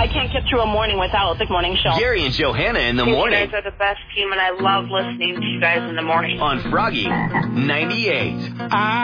I can't get through a morning without the morning show. Gary and Johanna in the morning. You guys are the best team, and I love listening to you guys in the morning. On Froggy 98.